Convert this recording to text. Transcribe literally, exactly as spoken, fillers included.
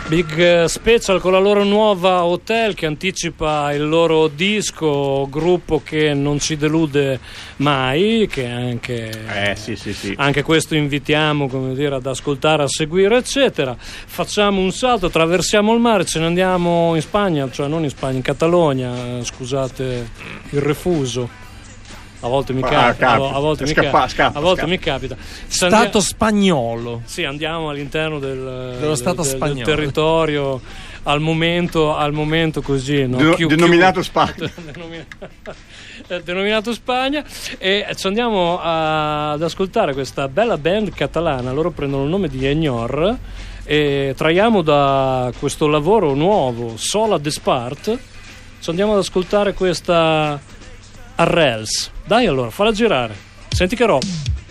Big Special con la loro nuova Hotel, che anticipa il loro disco, gruppo che non ci delude mai, che anche, eh, sì, sì, sì. anche questo invitiamo, come dire, ad ascoltare, a seguire, eccetera. Facciamo un salto, attraversiamo il mare, ce ne andiamo in Spagna, cioè non in Spagna, in Catalogna, scusate il refuso. A volte mi capita, ah, capita. a volte, scappa, mi, ca- scappa, a volte scappa. mi capita. Stato andiamo, spagnolo. Sì, andiamo all'interno del, dello Stato del, spagnolo. del territorio al momento, al momento così, no? De- Chi- denominato chi- Spagna. denominato Spagna, e ci andiamo a, ad ascoltare questa bella band catalana. Loro prendono il nome di Enyor e traiamo da questo lavoro nuovo, Sola Despart, ci andiamo ad ascoltare questa Arrels. Dai allora, falla girare. Senti che roba.